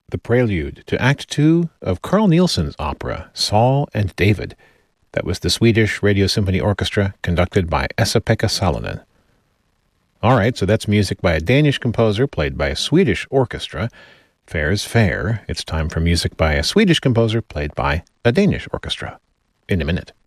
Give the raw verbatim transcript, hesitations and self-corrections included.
the prelude to Act Two of Carl Nielsen's opera, Saul and David. That was the Swedish Radio Symphony Orchestra, conducted by Esa-Pekka Salonen. All right, so that's music by a Danish composer played by a Swedish orchestra. Fair is fair. It's time for music by a Swedish composer played by a Danish orchestra. In a minute.